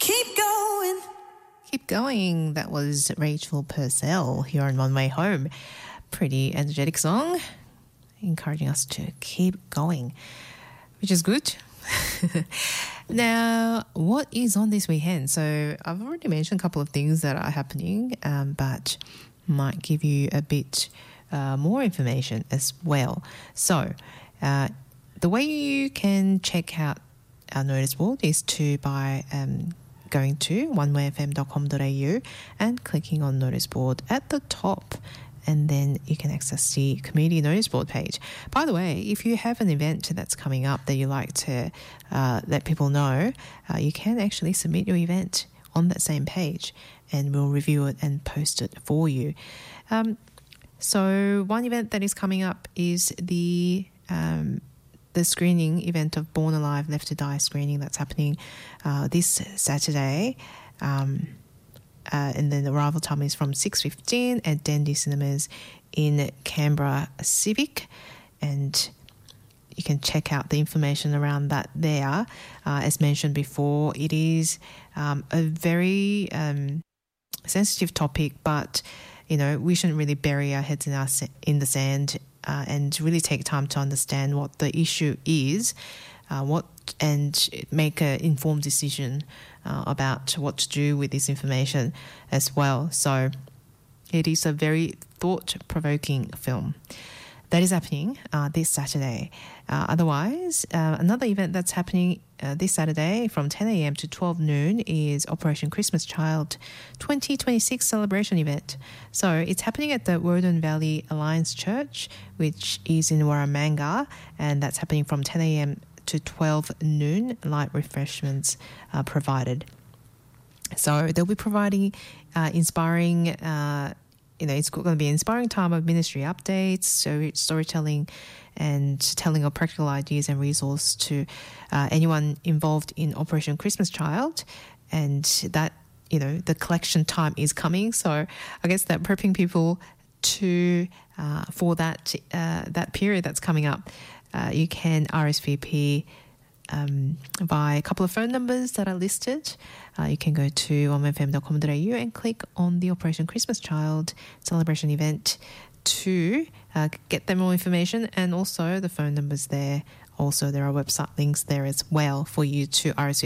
Keep going. That was Rachel Purcell here on One Way Home. Pretty energetic song, encouraging us to keep going, which is good. Now, what is on this weekend? So I've already mentioned a couple of things that are happening, but might give you a bit more information as well. So the way you can check out our notice board is by going to onewayfm.com.au and clicking on notice board at the top, and then you can access the community notice board page. By the way, if you have an event that's coming up that you like to let people know, you can actually submit your event on that same page and we'll review it and post it for you. So one event that is coming up is the screening event of Born Alive, Left to Die screening that's happening this Saturday. And then the arrival time is from 6:15 at Dendy Cinemas in Canberra Civic. And you can check out the information around that there. As mentioned before, it is a very sensitive topic, but we shouldn't really bury our heads in the sand and really take time to understand what the issue is, and make an informed decision about what to do with this information as well. So it is a very thought-provoking film that is happening this Saturday. Otherwise, another event that's happening this Saturday from 10 a.m. to 12 noon is Operation Christmas Child 2026 celebration event. So it's happening at the Wordon Valley Alliance Church, which is in Warramanga, and that's happening from 10 a.m. to 12 noon, light refreshments provided. So they'll be providing inspiring it's going to be an inspiring time of ministry updates, so storytelling and telling of practical ideas and resources to anyone involved in Operation Christmas Child. And that, the collection time is coming. So I guess that prepping people to for that period that's coming up, you can RSVP by a couple of phone numbers that are listed. You can go to onefm.com.au and click on the Operation Christmas Child celebration event to get them more information, and also the phone numbers there. Also, there are website links there as well for you to RSVP